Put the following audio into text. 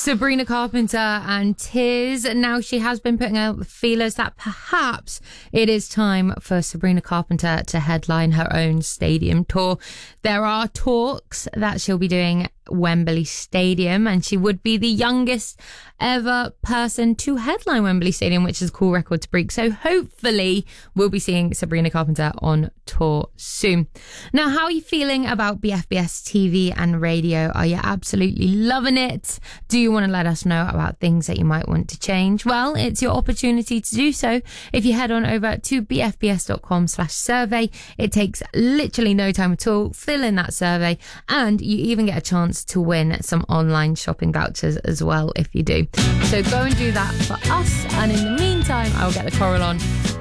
Sabrina Carpenter and Tears. Now, she has been putting out the feelers that perhaps it is time for Sabrina Carpenter to headline her own stadium tour. There are talks that she'll be doing Wembley Stadium, and she would be the youngest ever person to headline Wembley Stadium, which is a cool record to break. So hopefully we'll be seeing Sabrina Carpenter on tour soon. Now, how are you feeling about BFBS TV and radio? Are you absolutely loving it? Do you want to let us know about things that you might want to change? Well, it's your opportunity to do so if you head on over to bfbs.com/survey. It takes literally no time at all. Fill in that survey, and you even get a chance to win some online shopping vouchers as well if you do. So go and do that for us, and in the meantime, I'll get the choral on